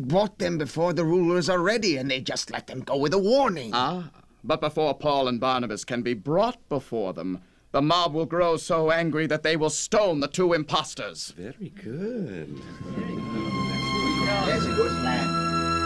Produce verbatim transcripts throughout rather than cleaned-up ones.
We've brought them before the rulers already, and they just let them go with a warning. Ah, but before Paul and Barnabas can be brought before them, the mob will grow so angry that they will stone the two impostors. Very good. Very good. That's a good plan.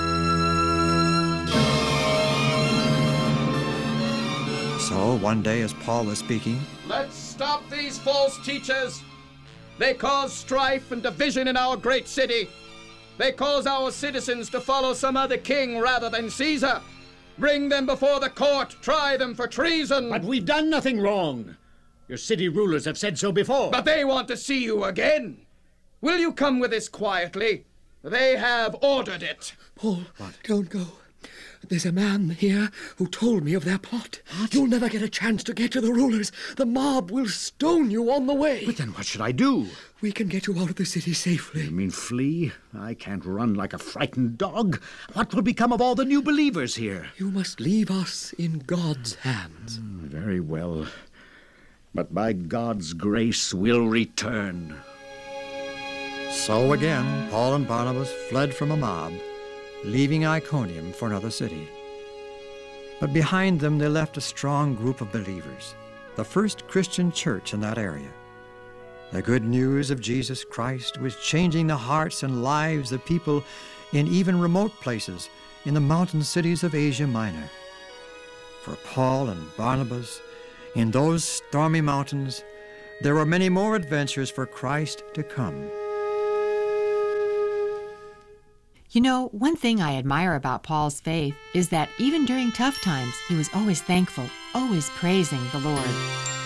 So one day as Paul was speaking, Let's stop these false teachers. They cause strife and division in our great city. They cause our citizens to follow some other king rather than Caesar. Bring them before the court. Try them for treason. But we've done nothing wrong. Your city rulers have said so before. But they want to see you again. Will you come with us quietly? They have ordered it. Paul, don't go. There's a man here who told me of their plot. What? You'll never get a chance to get to the rulers. The mob will stone you on the way. But then what should I do? We can get you out of the city safely. You mean flee? I can't run like a frightened dog. What will become of all the new believers here? You must leave us in God's hands. Mm, very well. But by God's grace we'll return. so again Paul and Barnabas fled from a mob, leaving Iconium for another city. But behind them they left a strong group of believers, the first Christian church in that area. The good news of Jesus Christ was changing the hearts and lives of people in even remote places in the mountain cities of Asia Minor. For Paul and Barnabas, in those stormy mountains, there were many more adventures for Christ to come. You know, one thing I admire about Paul's faith is that even during tough times, he was always thankful, always praising the Lord.